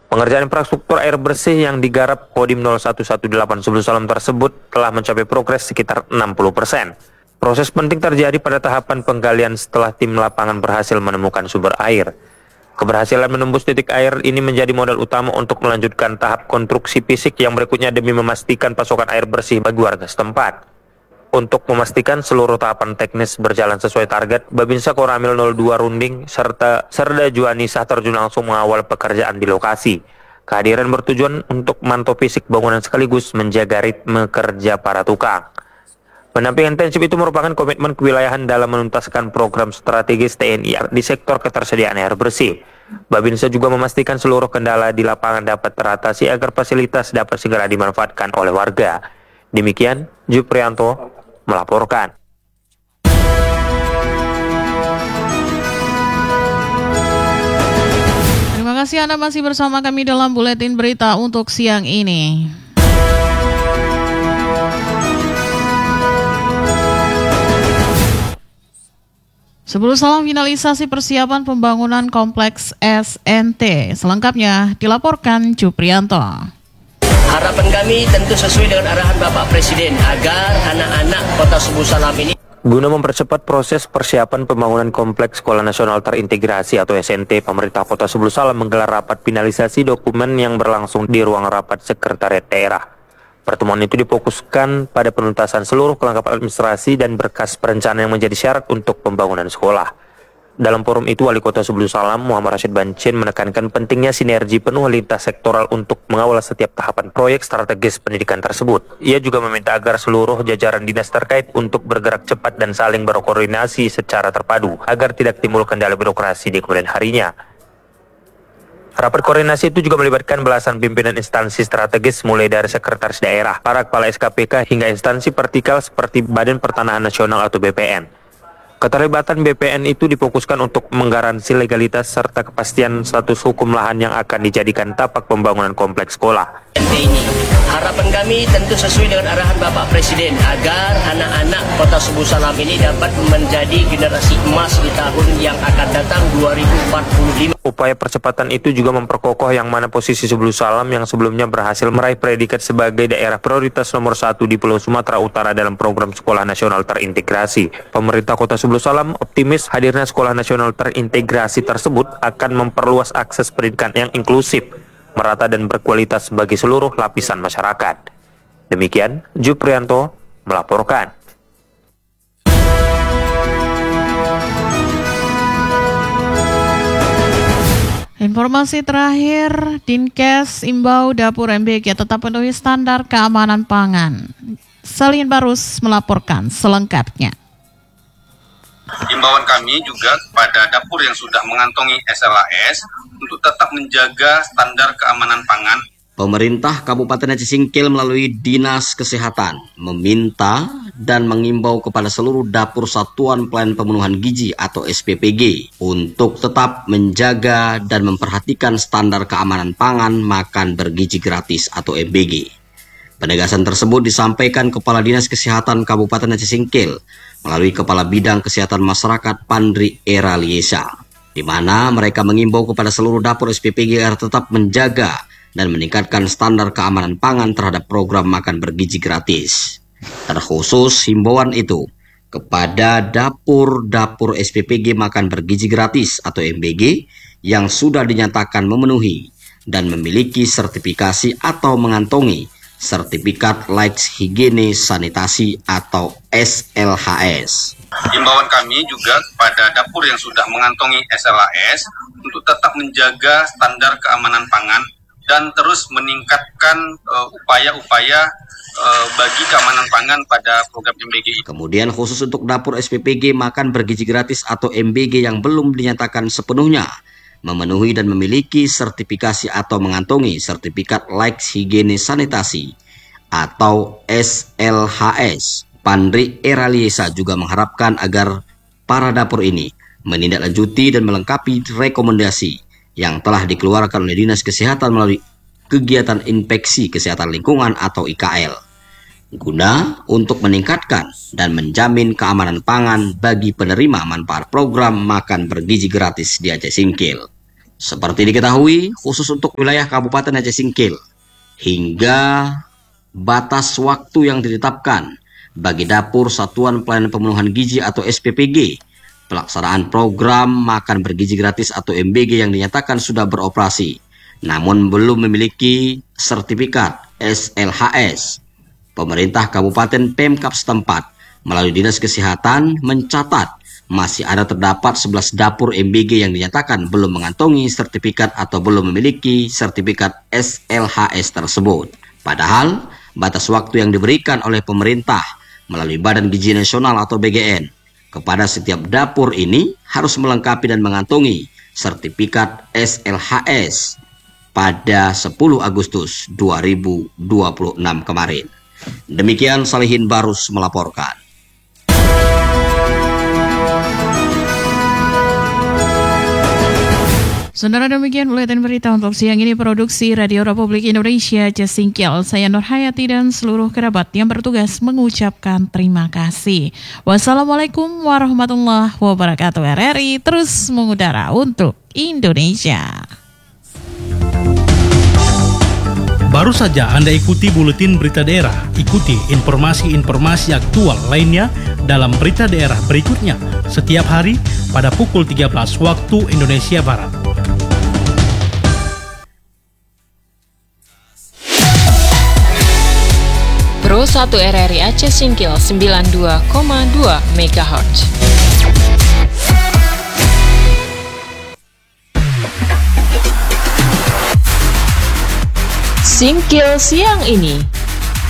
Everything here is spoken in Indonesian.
Pengerjaan infrastruktur air bersih yang digarap Kodim 0118 Sebulu Salam tersebut telah mencapai progres sekitar 60%. Proses penting terjadi pada tahapan penggalian setelah tim lapangan berhasil menemukan sumber air. Keberhasilan menembus titik air ini menjadi modal utama untuk melanjutkan tahap konstruksi fisik yang berikutnya demi memastikan pasokan air bersih bagi warga setempat. Untuk memastikan seluruh tahapan teknis berjalan sesuai target, Babinsa Koramil 02 Runding serta Serda Juanisah terjun langsung mengawal pekerjaan di lokasi. Kehadiran bertujuan untuk memantau fisik bangunan sekaligus menjaga ritme kerja para tukang. Pendampingan intensif itu merupakan komitmen kewilayahan dalam menuntaskan program strategis TNI di sektor ketersediaan air bersih. Babinsa juga memastikan seluruh kendala di lapangan dapat teratasi agar fasilitas dapat segera dimanfaatkan oleh warga. Demikian, Juprianto melaporkan. Terima kasih Anda masih bersama kami dalam Buletin Berita untuk siang ini. Sebelum salam finalisasi persiapan pembangunan kompleks SNT, selengkapnya dilaporkan Juprianto. Harapan kami tentu sesuai dengan arahan Bapak Presiden agar anak-anak Kota Sebulu Salam ini Guna mempercepat proses persiapan pembangunan Kompleks Sekolah Nasional Terintegrasi atau SNT, pemerintah Kota Sebulu Salam menggelar rapat finalisasi dokumen yang berlangsung di ruang rapat Sekretariat Daerah. Pertemuan itu difokuskan pada penuntasan seluruh kelengkapan administrasi dan berkas perencanaan yang menjadi syarat untuk pembangunan sekolah. Dalam forum itu, Wali Kota Sebulu Salam, Muhammad Rashid Bancin, menekankan pentingnya sinergi penuh lintas sektoral untuk mengawal setiap tahapan proyek strategis pendidikan tersebut. Ia juga meminta agar seluruh jajaran dinas terkait untuk bergerak cepat dan saling berkoordinasi secara terpadu, agar tidak timbul kendala birokrasi di kemudian harinya. Rapat koordinasi itu juga melibatkan belasan pimpinan instansi strategis mulai dari sekretaris daerah, para kepala SKPK, hingga instansi vertikal seperti Badan Pertanahan Nasional atau BPN. Keterlibatan BPN itu difokuskan untuk menggaransi legalitas serta kepastian status hukum lahan yang akan dijadikan tapak pembangunan kompleks sekolah. ini. Harapan kami tentu sesuai dengan arahan Bapak Presiden agar anak-anak Kota Sebulu Salam ini dapat menjadi generasi emas di tahun yang akan datang 2045. Upaya percepatan itu juga memperkokoh yang mana posisi Sebulu Salam yang sebelumnya berhasil meraih predikat sebagai daerah prioritas nomor 1 di Pulau Sumatera Utara dalam program Sekolah Nasional Terintegrasi. Pemerintah Kota Sebulu Salam optimis hadirnya Sekolah Nasional Terintegrasi tersebut akan memperluas akses pendidikan yang inklusif, merata dan berkualitas bagi seluruh lapisan masyarakat. Demikian, Juprianto melaporkan. Informasi terakhir, Dinkes imbau dapur MBG tetap penuhi standar keamanan pangan. Selin Barus melaporkan selengkapnya. Himbauan kami juga kepada dapur yang sudah mengantongi SLAS untuk tetap menjaga standar keamanan pangan. Pemerintah Kabupaten Aceh Singkil melalui Dinas Kesehatan meminta dan mengimbau kepada seluruh dapur Satuan Pelayanan Pemenuhan Gizi atau SPPG untuk tetap menjaga dan memperhatikan standar keamanan pangan makan bergizi gratis atau MBG. Penegasan tersebut disampaikan Kepala Dinas Kesehatan Kabupaten Aceh Singkil melalui Kepala Bidang Kesehatan Masyarakat Pandri Eraliesa, di mana mereka mengimbau kepada seluruh dapur SPPG agar tetap menjaga dan meningkatkan standar keamanan pangan terhadap program makan bergizi gratis. Terkhusus himbauan itu kepada dapur-dapur SPPG makan bergizi gratis atau MBG yang sudah dinyatakan memenuhi dan memiliki sertifikasi atau mengantongi sertifikat layak higiene sanitasi atau SLHS. Himbauan kami juga kepada dapur yang sudah mengantongi SLHS untuk tetap menjaga standar keamanan pangan dan terus meningkatkan upaya-upaya bagi keamanan pangan pada program MBG. Kemudian khusus untuk dapur SPPG makan bergizi gratis atau MBG yang belum dinyatakan sepenuhnya memenuhi dan memiliki sertifikasi atau mengantongi sertifikat layak higiene sanitasi atau SLHS, Pandri Eraliesa juga mengharapkan agar para dapur ini menindaklanjuti dan melengkapi rekomendasi yang telah dikeluarkan oleh Dinas Kesehatan melalui kegiatan inspeksi kesehatan lingkungan atau IKL, guna untuk meningkatkan dan menjamin keamanan pangan bagi penerima manfaat program makan bergizi gratis di Aceh Singkil. Seperti diketahui, khusus untuk wilayah Kabupaten Aceh Singkil, hingga batas waktu yang ditetapkan bagi Dapur Satuan Pelayanan Pemenuhan Gizi atau SPPG, pelaksanaan program makan bergizi gratis atau MBG yang dinyatakan sudah beroperasi, namun belum memiliki sertifikat SLHS. Pemerintah Kabupaten Pemkab setempat melalui Dinas Kesehatan mencatat masih terdapat 11 dapur MBG yang dinyatakan belum mengantongi sertifikat atau belum memiliki sertifikat SLHS tersebut. Padahal batas waktu yang diberikan oleh pemerintah melalui Badan Gizi Nasional atau BGN kepada setiap dapur ini harus melengkapi dan mengantongi sertifikat SLHS pada 10 Agustus 2026 kemarin. Demikian Salihin Barus melaporkan. Saudara, demikian buletin berita untuk siang ini, produksi Radio Republik Indonesia Aceh Singkil. Saya Nur Hayati dan seluruh kerabat yang bertugas mengucapkan terima kasih. Wassalamualaikum warahmatullahi wabarakatuh. RRI terus mengudara untuk Indonesia. Baru saja Anda ikuti buletin berita daerah. Ikuti informasi-informasi aktual lainnya dalam berita daerah berikutnya setiap hari pada pukul 13 waktu Indonesia Barat. Pro 1 RRI Aceh Singkil 92,2 MHz. Singkil siang ini.